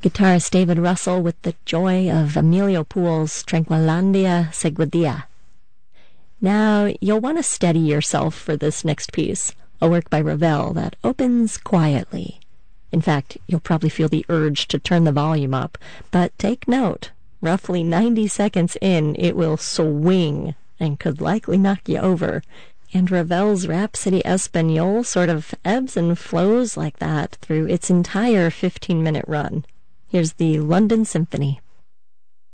Guitarist David Russell with the joy of Emilio Pool's Tranquilandia Seguidilla. Now, you'll want to steady yourself for this next piece, a work by Ravel that opens quietly. In fact, you'll probably feel the urge to turn the volume up, but take note, roughly 90 seconds in, it will swing and could likely knock you over. And Ravel's Rhapsody Espagnole sort of ebbs and flows like that through its entire 15-minute run. Here's the London Symphony.